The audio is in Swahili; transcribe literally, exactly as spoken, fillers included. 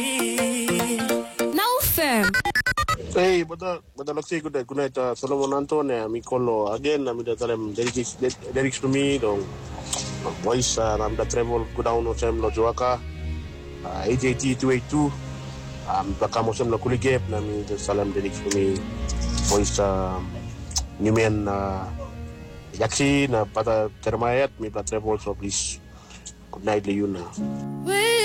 Now fam. Hey, bada bada laksi ko dai kunai ta Solomon Antone mi kolo again na mi da talem dedicates dedicates to me dong voice na mi da travel go down no sem lo joaka A J T two eighty-two am da kamo sem lo kuligep na mi da salam dedicates to me voice Numen yaksi na pada termayat mi da travel so please good night le yuna.